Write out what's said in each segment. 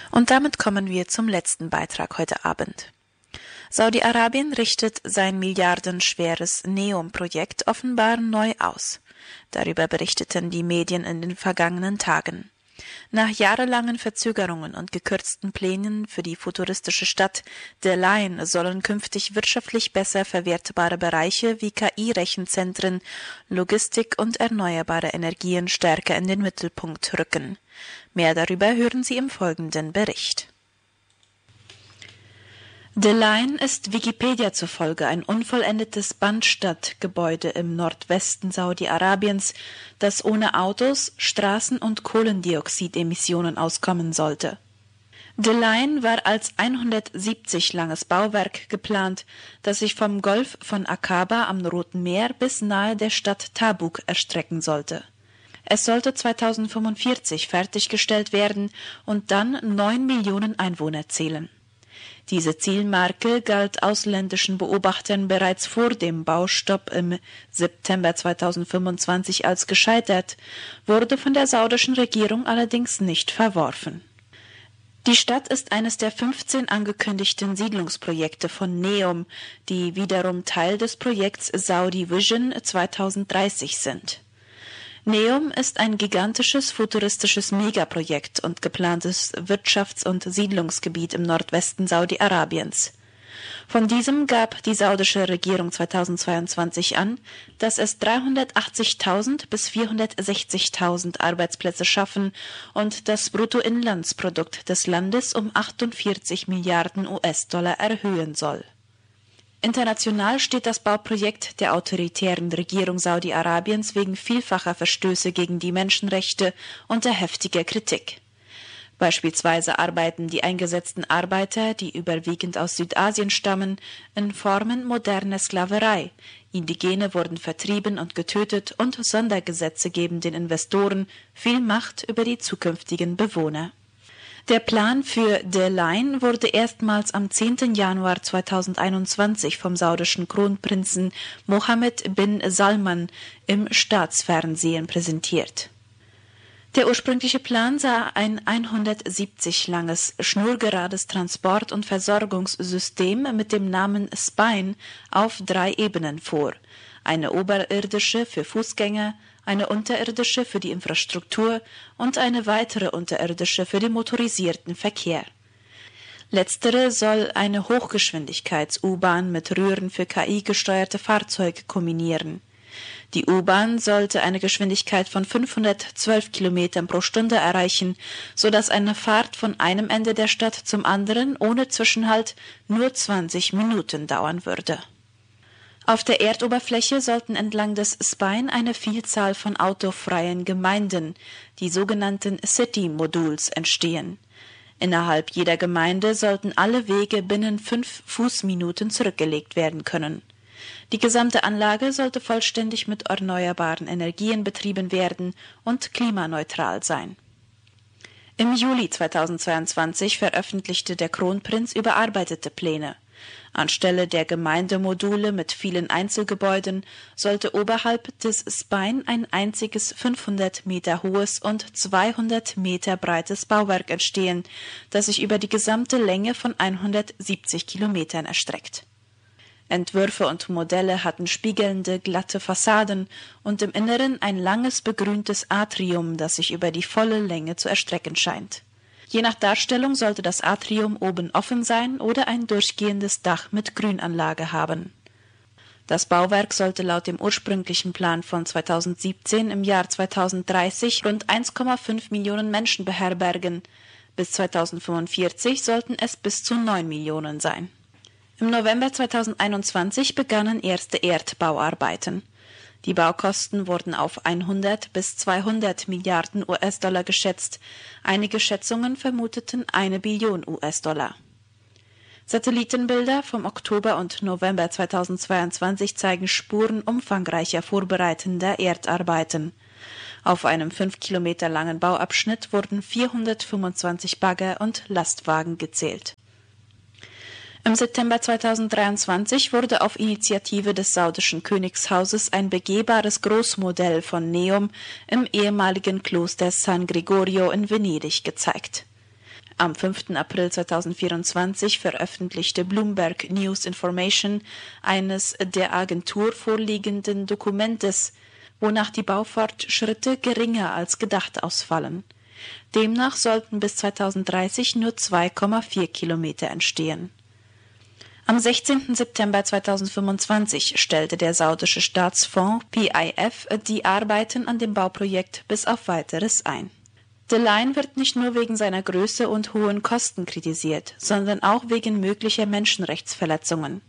Und damit kommen wir zum letzten Beitrag heute Abend. Saudi-Arabien richtet sein milliardenschweres NEOM-Projekt offenbar neu aus. Darüber berichteten die Medien in den vergangenen Tagen. Nach jahrelangen Verzögerungen und gekürzten Plänen für die futuristische Stadt Der Line sollen künftig wirtschaftlich besser verwertbare Bereiche wie KI-Rechenzentren, Logistik und erneuerbare Energien stärker in den Mittelpunkt rücken. Mehr darüber hören Sie im folgenden Bericht. The Line ist Wikipedia zufolge ein unvollendetes Bandstadtgebäude im Nordwesten Saudi-Arabiens, das ohne Autos, Straßen und Kohlendioxidemissionen auskommen sollte. The Line war als 170 langes Bauwerk geplant, das sich vom Golf von Aqaba am Roten Meer bis nahe der Stadt Tabuk erstrecken sollte. Es sollte 2045 fertiggestellt werden und dann 9 Millionen Einwohner zählen. Diese Zielmarke galt ausländischen Beobachtern bereits vor dem Baustopp im September 2025 als gescheitert, wurde von der saudischen Regierung allerdings nicht verworfen. Die Stadt ist eines der 15 angekündigten Siedlungsprojekte von NEOM, die wiederum Teil des Projekts Saudi Vision 2030 sind. NEOM ist ein gigantisches futuristisches Megaprojekt und geplantes Wirtschafts- und Siedlungsgebiet im Nordwesten Saudi-Arabiens. Von diesem gab die saudische Regierung 2022 an, dass es 380.000 bis 460.000 Arbeitsplätze schaffen und das Bruttoinlandsprodukt des Landes um 48 Milliarden US-Dollar erhöhen soll. International steht das Bauprojekt der autoritären Regierung Saudi-Arabiens wegen vielfacher Verstöße gegen die Menschenrechte unter heftiger Kritik. Beispielsweise arbeiten die eingesetzten Arbeiter, die überwiegend aus Südasien stammen, in Formen moderner Sklaverei, Indigene wurden vertrieben und getötet und Sondergesetze geben den Investoren viel Macht über die zukünftigen Bewohner. Der Plan für The Line wurde erstmals am 10. Januar 2021 vom saudischen Kronprinzen Mohammed bin Salman im Staatsfernsehen präsentiert. Der ursprüngliche Plan sah ein 170 langes, schnurgerades Transport- und Versorgungssystem mit dem Namen Spine auf 3 Ebenen vor: eine oberirdische für Fußgänger, eine unterirdische für die Infrastruktur und eine weitere unterirdische für den motorisierten Verkehr. Letztere soll eine Hochgeschwindigkeits-U-Bahn mit Röhren für KI-gesteuerte Fahrzeuge kombinieren. Die U-Bahn sollte eine Geschwindigkeit von 512 Kilometern pro Stunde erreichen, sodass eine Fahrt von einem Ende der Stadt zum anderen ohne Zwischenhalt nur 20 Minuten dauern würde. Auf der Erdoberfläche sollten entlang des Spine eine Vielzahl von autofreien Gemeinden, die sogenannten City-Modules, entstehen. Innerhalb jeder Gemeinde sollten alle Wege binnen 5 Fußminuten zurückgelegt werden können. Die gesamte Anlage sollte vollständig mit erneuerbaren Energien betrieben werden und klimaneutral sein. Im Juli 2022 veröffentlichte der Kronprinz überarbeitete Pläne. Anstelle der Gemeindemodule mit vielen Einzelgebäuden sollte oberhalb des Spine ein einziges 500 Meter hohes und 200 Meter breites Bauwerk entstehen, das sich über die gesamte Länge von 170 Kilometern erstreckt. Entwürfe und Modelle hatten spiegelnde, glatte Fassaden und im Inneren ein langes begrüntes Atrium, das sich über die volle Länge zu erstrecken scheint. Je nach Darstellung sollte das Atrium oben offen sein oder ein durchgehendes Dach mit Grünanlage haben. Das Bauwerk sollte laut dem ursprünglichen Plan von 2017 im Jahr 2030 rund 1,5 Millionen Menschen beherbergen. Bis 2045 sollten es bis zu 9 Millionen sein. Im November 2021 begannen erste Erdbauarbeiten. Die Baukosten wurden auf 100 bis 200 Milliarden US-Dollar geschätzt. Einige Schätzungen vermuteten 1 Billion US-Dollar. Satellitenbilder vom Oktober und November 2022 zeigen Spuren umfangreicher vorbereitender Erdarbeiten. Auf einem 5 Kilometer langen Bauabschnitt wurden 425 Bagger und Lastwagen gezählt. Im September 2023 wurde auf Initiative des saudischen Königshauses ein begehbares Großmodell von NEOM im ehemaligen Kloster San Gregorio in Venedig gezeigt. Am 5. April 2024 veröffentlichte Bloomberg News Information eines der Agentur vorliegenden Dokumentes, wonach die Baufortschritte geringer als gedacht ausfallen. Demnach sollten bis 2030 nur 2,4 Kilometer entstehen. Am 16. September 2025 stellte der saudische Staatsfonds PIF die Arbeiten an dem Bauprojekt bis auf Weiteres ein. The Line wird nicht nur wegen seiner Größe und hohen Kosten kritisiert, sondern auch wegen möglicher Menschenrechtsverletzungen.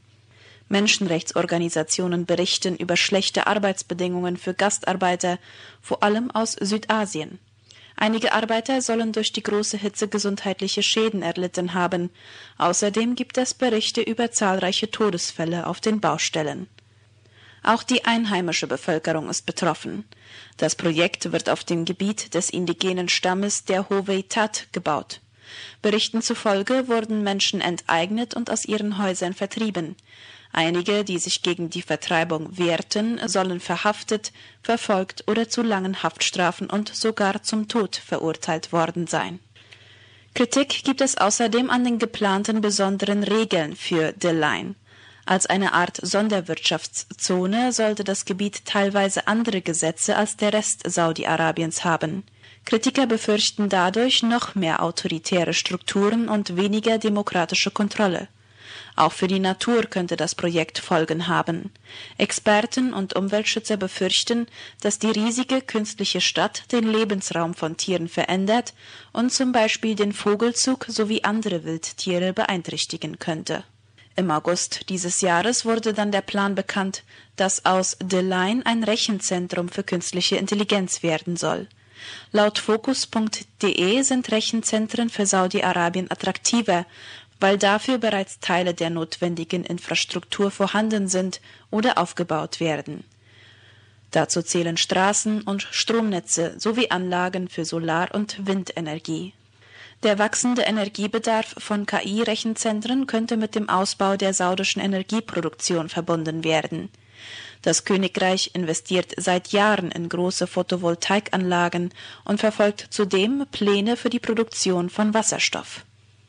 Menschenrechtsorganisationen berichten über schlechte Arbeitsbedingungen für Gastarbeiter, vor allem aus Südasien. Einige Arbeiter sollen durch die große Hitze gesundheitliche Schäden erlitten haben. Außerdem gibt es Berichte über zahlreiche Todesfälle auf den Baustellen. Auch die einheimische Bevölkerung ist betroffen. Das Projekt wird auf dem Gebiet des indigenen Stammes der Hovey-Tat gebaut. Berichten zufolge wurden Menschen enteignet und aus ihren Häusern vertrieben. Einige, die sich gegen die Vertreibung wehrten, sollen verhaftet, verfolgt oder zu langen Haftstrafen und sogar zum Tod verurteilt worden sein. Kritik gibt es außerdem an den geplanten besonderen Regeln für The Line. Als eine Art Sonderwirtschaftszone sollte das Gebiet teilweise andere Gesetze als der Rest Saudi-Arabiens haben. Kritiker befürchten dadurch noch mehr autoritäre Strukturen und weniger demokratische Kontrolle. Auch für die Natur könnte das Projekt Folgen haben. Experten und Umweltschützer befürchten, dass die riesige künstliche Stadt den Lebensraum von Tieren verändert und zum Beispiel den Vogelzug sowie andere Wildtiere beeinträchtigen könnte. Im August dieses Jahres wurde dann der Plan bekannt, dass aus The Line ein Rechenzentrum für künstliche Intelligenz werden soll. Laut Focus.de sind Rechenzentren für Saudi-Arabien attraktiver, weil dafür bereits Teile der notwendigen Infrastruktur vorhanden sind oder aufgebaut werden. Dazu zählen Straßen und Stromnetze sowie Anlagen für Solar- und Windenergie. Der wachsende Energiebedarf von KI-Rechenzentren könnte mit dem Ausbau der saudischen Energieproduktion verbunden werden. Das Königreich investiert seit Jahren in große Photovoltaikanlagen und verfolgt zudem Pläne für die Produktion von Wasserstoff.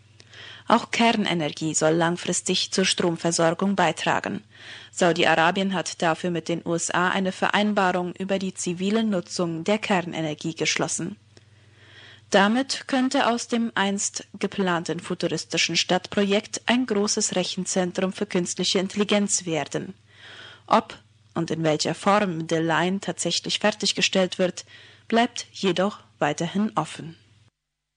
Auch Kernenergie soll langfristig zur Stromversorgung beitragen. Saudi-Arabien hat dafür mit den USA eine Vereinbarung über die zivile Nutzung der Kernenergie geschlossen. Damit könnte aus dem einst geplanten futuristischen Stadtprojekt ein großes Rechenzentrum für künstliche Intelligenz werden. Ob und in welcher Form The Line tatsächlich fertiggestellt wird, bleibt jedoch weiterhin offen.